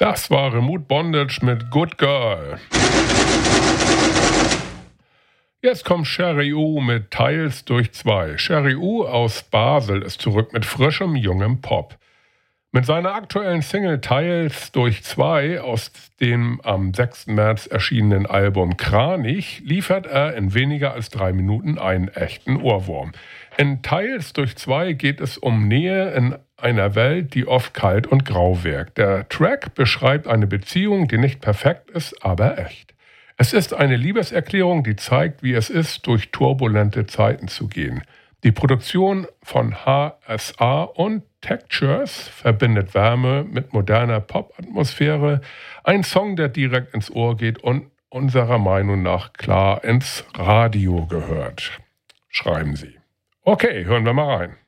Das war Remote Bondage mit Good Girl. Jetzt kommt Sherry U mit Teils durch 2. Sherry U aus Basel ist zurück mit frischem, jungem Pop. Mit seiner aktuellen Single Teils durch 2 aus dem am 6. März erschienenen Album Kranich liefert er in weniger als 3 Minuten einen echten Ohrwurm. In Teils durch 2 geht es um Nähe in einer Welt, die oft kalt und grau wirkt. Der Track beschreibt eine Beziehung, die nicht perfekt ist, aber echt. Es ist eine Liebeserklärung, die zeigt, wie es ist, durch turbulente Zeiten zu gehen. Die Produktion von HSA und Textures verbindet Wärme mit moderner Pop-Atmosphäre. Ein Song, der direkt ins Ohr geht und unserer Meinung nach klar ins Radio gehört. Schreiben Sie. Okay, hören wir mal rein.